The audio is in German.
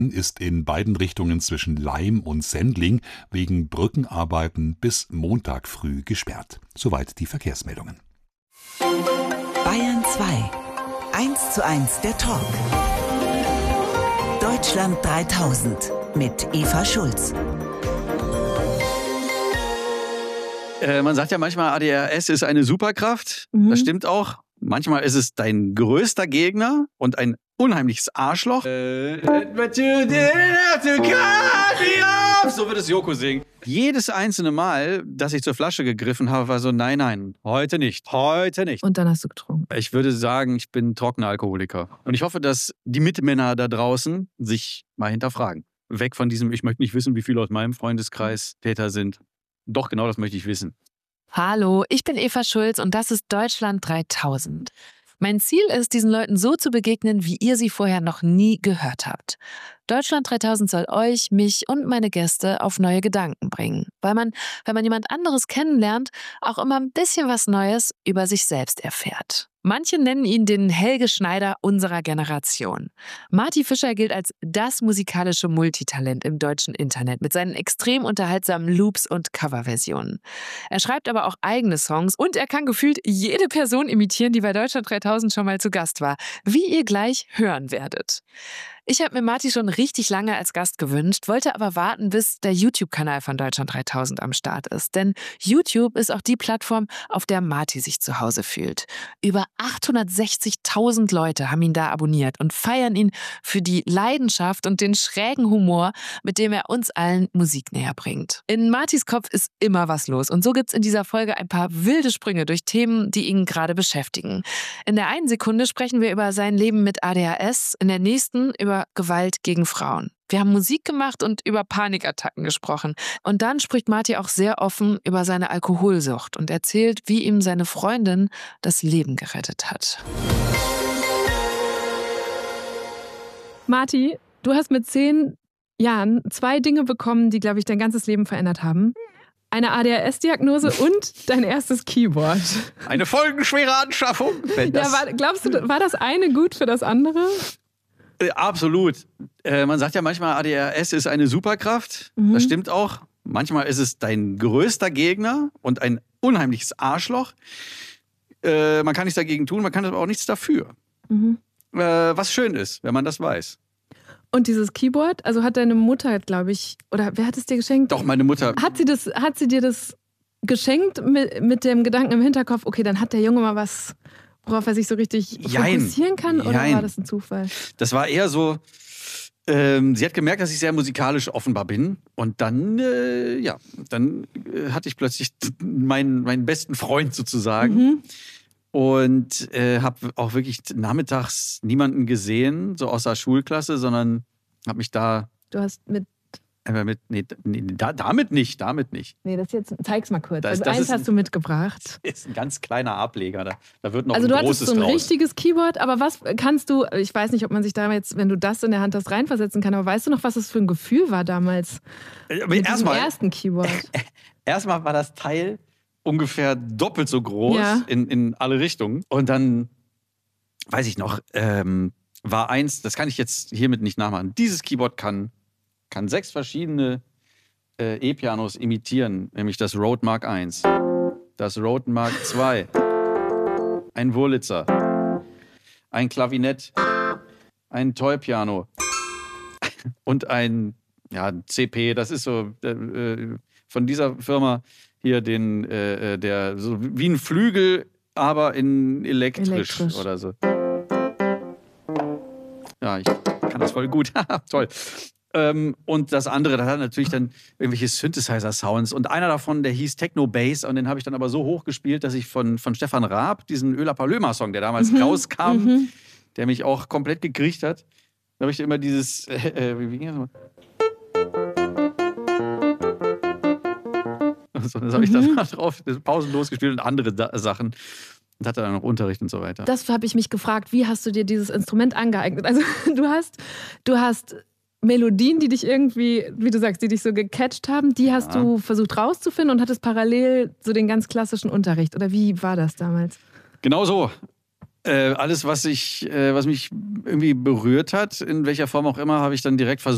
ist in beiden Richtungen zwischen Laim und Sendling wegen Brückenarbeiten bis Montag früh gesperrt. Soweit die Verkehrsmeldungen. Bayern 2. 1:1 der Talk. Deutschland 3000 mit Eva Schulz. Man sagt ja manchmal, ADHS ist eine Superkraft. Das stimmt auch. Manchmal ist es dein größter Gegner und ein unheimliches Arschloch. So wird es Joko singen. Jedes einzelne Mal, dass ich zur Flasche gegriffen habe, war so, nein, heute nicht, heute nicht. Und dann hast du getrunken. Ich würde sagen, ich bin trockener Alkoholiker. Und ich hoffe, dass die Mitmänner da draußen sich mal hinterfragen. Weg von diesem, ich möchte nicht wissen, wie viele aus meinem Freundeskreis Täter sind. Doch, genau das möchte ich wissen. Hallo, ich bin Eva Schulz und das ist Deutschland 3000. Mein Ziel ist, diesen Leuten so zu begegnen, wie ihr sie vorher noch nie gehört habt. Deutschland 3000 soll euch, mich und meine Gäste auf neue Gedanken bringen. Weil man, wenn man jemand anderes kennenlernt, auch immer ein bisschen was Neues über sich selbst erfährt. Manche nennen ihn den Helge Schneider unserer Generation. Marty Fischer gilt als das musikalische Multitalent im deutschen Internet mit seinen extrem unterhaltsamen Loops und Coverversionen. Er schreibt aber auch eigene Songs und er kann gefühlt jede Person imitieren, die bei Deutschland 3000 schon mal zu Gast war, wie ihr gleich hören werdet. Ich habe mir Marty schon richtig lange als Gast gewünscht, wollte aber warten, bis der YouTube-Kanal von Deutschland 3000 am Start ist. Denn YouTube ist auch die Plattform, auf der Marty sich zu Hause fühlt. Über 860.000 Leute haben ihn da abonniert und feiern ihn für die Leidenschaft und den schrägen Humor, mit dem er uns allen Musik näher bringt. In Martys Kopf ist immer was los und so gibt's in dieser Folge ein paar wilde Sprünge durch Themen, die ihn gerade beschäftigen. In der einen Sekunde sprechen wir über sein Leben mit ADHS, in der nächsten über Gewalt gegen Frauen. Wir haben Musik gemacht und über Panikattacken gesprochen. Und dann spricht Marty auch sehr offen über seine Alkoholsucht und erzählt, wie ihm seine Freundin das Leben gerettet hat. Marty, du hast mit 10 Jahren 2 Dinge bekommen, die, glaube ich, dein ganzes Leben verändert haben. Eine ADHS-Diagnose und dein erstes Keyboard. Eine folgenschwere Anschaffung. Glaubst du, war das eine gut für das andere? Absolut. Man sagt ja manchmal, ADHS ist eine Superkraft. Das stimmt auch. Manchmal ist es dein größter Gegner und ein unheimliches Arschloch. Man kann nichts dagegen tun, man kann aber auch nichts dafür. Was schön ist, wenn man das weiß. Und dieses Keyboard, also hat deine Mutter, glaube ich, oder wer hat es dir geschenkt? Doch, meine Mutter. Hat sie dir das geschenkt mit dem Gedanken im Hinterkopf, okay, dann hat der Junge mal was, worauf er sich so richtig fokussieren kann? Oder war das ein Zufall? Das war eher so, sie hat gemerkt, dass ich sehr musikalisch offenbar bin. Und dann, hatte ich plötzlich meinen besten Freund sozusagen. Und habe auch wirklich nachmittags niemanden gesehen, so außer Schulklasse, sondern habe mich da... Du hast damit nicht. Nee, das jetzt, zeig's mal kurz. Das eins hast du mitgebracht. Das ist ein ganz kleiner Ableger. Da wird noch also ein großes draus. Also du hattest so ein richtiges Keyboard, aber was kannst du, ich weiß nicht, ob man sich da jetzt, wenn du das in der Hand hast, reinversetzen kann, aber weißt du noch, was das für ein Gefühl war damals mit diesem ersten Keyboard? Erstmal war das Teil ungefähr doppelt so groß in alle Richtungen. Und dann, weiß ich noch, war eins, das kann ich jetzt hiermit nicht nachmachen, dieses Keyboard kann 6 verschiedene E-Pianos imitieren, nämlich das Rode Mark I, das Rode Mark II, ein Wurlitzer, ein Klavinett, ein Toy-Piano und ein CP, das ist so von dieser Firma hier der so wie ein Flügel, aber in elektrisch oder so. Ja, ich kann das voll gut. Toll. Und das andere, das hat natürlich dann irgendwelche Synthesizer-Sounds. Und einer davon, der hieß Techno Bass. Und den habe ich dann aber so hoch gespielt, dass ich von Stefan Raab, diesen Öla Palömer-Song, der damals rauskam, der mich auch komplett gekriegt hat, da habe ich immer dieses, wie ging das mal? So, das habe ich dann mal drauf pausenlos gespielt und andere Sachen. Und hatte dann noch Unterricht und so weiter. Das habe ich mich gefragt, wie hast du dir dieses Instrument angeeignet? Also du hast Melodien, die dich irgendwie, wie du sagst, die dich so gecatcht haben, die hast du versucht rauszufinden und hattest parallel so den ganz klassischen Unterricht. Oder wie war das damals? Genau so. Alles, was mich irgendwie berührt hat, in welcher Form auch immer, habe ich dann direkt versucht,